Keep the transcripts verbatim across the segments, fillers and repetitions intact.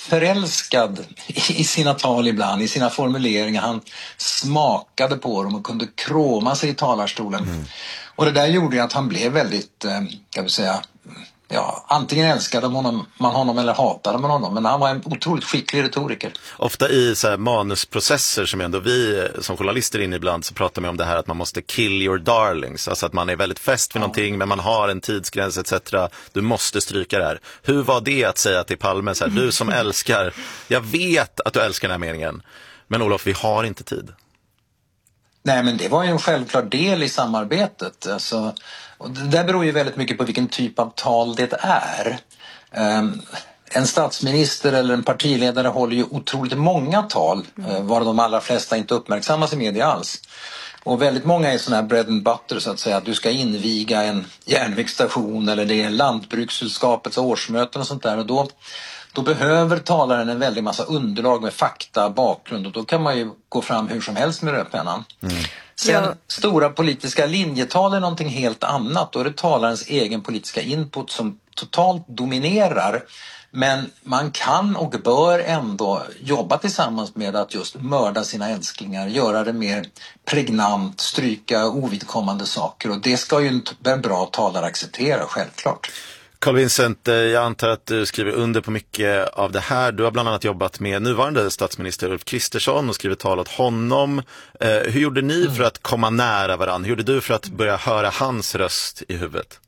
förälskad i sina tal ibland, i sina formuleringar. Han smakade på dem och kunde kråma sig i talarstolen. Mm. Och det där gjorde att han blev väldigt, kan vi säga, ja, antingen älskade honom, man honom eller hatade man honom. Men han var en otroligt skicklig retoriker. Ofta i så här manusprocesser som ändå vi som journalister in ibland så pratar man om det här att man måste kill your darlings. Alltså att man är väldigt fäst för ja. någonting men man har en tidsgräns et cetera. Du måste stryka det här. Hur var det att säga till Palme så här, du som älskar, jag vet att du älskar den här meningen. Men Olof, vi har inte tid. Nej, men det var ju en självklar del i samarbetet. Alltså, och det där beror ju väldigt mycket på vilken typ av tal det är. Um, en statsminister eller en partiledare håller ju otroligt många tal, uh, var de allra flesta inte uppmärksammas i media alls. Och väldigt många är sådana här bread and butter så att säga, att du ska inviga en järnvägsstation eller det är lantbrukssällskapets årsmöten och sånt där. Och då, då behöver talaren en väldig massa underlag med fakta, bakgrund och då kan man ju gå fram hur som helst med rödpennan. Mm. Sen ja. stora politiska linjetal är någonting helt annat. Då är det talarens egen politiska input som totalt dominerar. Men man kan och bör ändå jobba tillsammans med att just mörda sina älsklingar, göra det mer pregnant, stryka ovidkommande saker. Och det ska ju en bra talare acceptera, självklart. Carl Vincent, jag antar att du skriver under på mycket av det här. Du har bland annat jobbat med nuvarande statsminister Ulf Kristersson och skrivit tal åt honom. Eh, hur gjorde ni mm. för att komma nära varandra? Hur gjorde du för att börja höra hans röst i huvudet?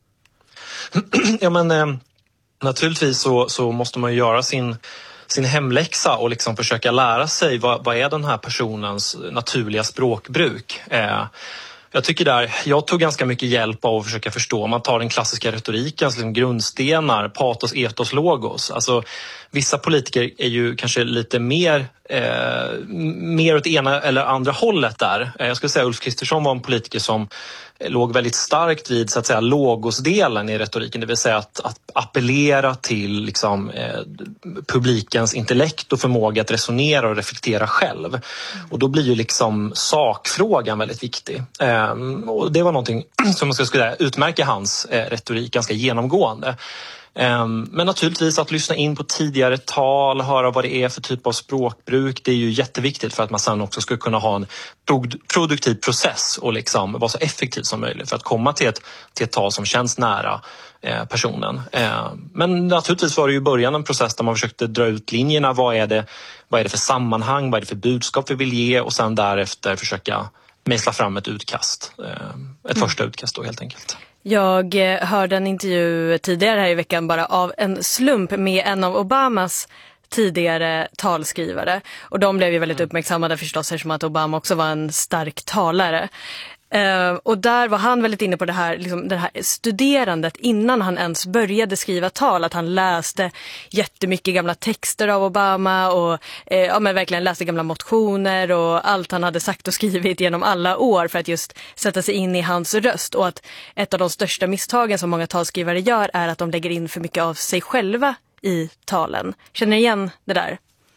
Ja, men eh, naturligtvis så, så måste man ju göra sin, sin hemläxa och liksom försöka lära sig vad, vad är den här personens naturliga språkbruk. Eh, Jag tycker där, jag tog ganska mycket hjälp av att försöka förstå. Man tar den klassiska retoriken, liksom grundstenar, patos, etos, logos. Alltså, vissa politiker är ju kanske lite mer, eh, mer åt ena eller andra hållet där. Jag skulle säga Ulf Kristersson var en politiker som låg väldigt starkt vid så att säga logosdelen i retoriken, det vill säga att, att appellera till liksom, eh, publikens intellekt och förmåga att resonera och reflektera själv. Och då blir ju liksom sakfrågan väldigt viktig. Eh, och det var någonting som man ska säga utmärka hans eh, retorik ganska genomgående. Men naturligtvis att lyssna in på tidigare tal, höra vad det är för typ av språkbruk, det är ju jätteviktigt för att man sen också ska kunna ha en produktiv process och liksom vara så effektiv som möjligt för att komma till ett, till ett tal som känns nära personen. Men naturligtvis var det ju i början en process där man försökte dra ut linjerna, vad är det, vad är det för sammanhang, vad är det för budskap vi vill ge och sen därefter försöka mejsla fram ett utkast, ett mm. första utkast då helt enkelt. Jag hörde en intervju tidigare här i veckan bara av en slump med en av Obamas tidigare talskrivare. Och de blev ju väldigt uppmärksammade förstås eftersom att Obama också var en stark talare. Uh, och där var han väldigt inne på det här, liksom, det här studerandet innan han ens började skriva tal. Att han läste jättemycket gamla texter av Obama och uh, ja, men verkligen läste gamla motioner och allt han hade sagt och skrivit genom alla år för att just sätta sig in i hans röst. Och att ett av de största misstagen som många talskrivare gör är att de lägger in för mycket av sig själva i talen. Känner ni igen det där?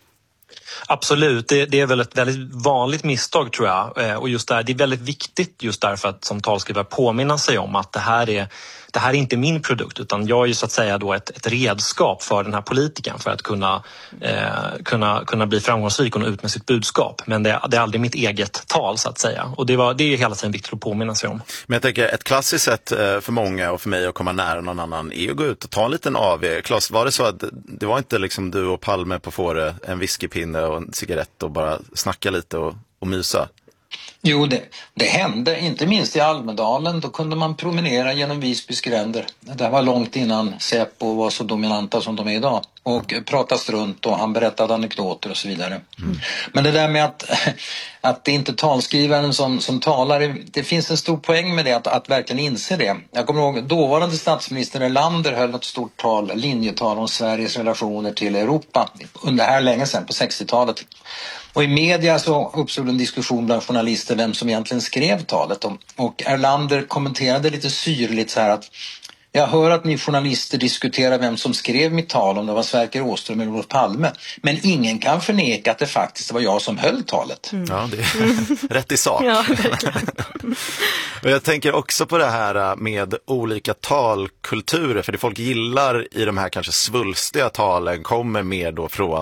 Absolut, det, det är väl ett väldigt vanligt misstag tror jag och just där, det är väldigt viktigt just därför att som talskrivare påminna sig om att det här är det här är inte min produkt utan jag är ju så att säga då ett, ett redskap för den här politikern för att kunna, eh, kunna, kunna bli framgångsrik och nå ut med sitt budskap. Men det, det är aldrig mitt eget tal så att säga. Och det, var, det är ju hela tiden viktigt att påminna sig om. Men jag tänker ett klassiskt sätt för många och för mig att komma nära någon annan är att gå ut och ta en liten A V. Claes, var det så att det var inte liksom du och Palme på Fårö, en whiskypinne och en cigarett och bara snacka lite och, och mysa? Jo, det, det hände, inte minst i Almedalen. Då kunde man promenera genom Visbys gränder. Det var långt innan Säpo var så dominanta som de är idag. Och pratas runt och han berättade anekdoter och så vidare. Mm. Men det där med att, att det inte är talskrivaren som, som talar, det finns en stor poäng med det, att, att verkligen inse det. Jag kommer ihåg, dåvarande statsminister Erlander höll ett stort tal, linjetal om Sveriges relationer till Europa under här länge sedan, på sextiotalet. Och i media så uppstod en diskussion bland journalister vem som egentligen skrev talet. Och Erlander kommenterade lite syrligt så här att jag hör att ni journalister diskuterar vem som skrev mitt tal, om det var Sverker Åström eller Olof Palme. Men ingen kan förneka att det faktiskt var jag som höll talet. Mm. Ja, det är rätt i sak. Ja, och jag tänker också på det här med olika talkulturer. För det folk gillar i de här kanske svulstiga talen kommer mer då från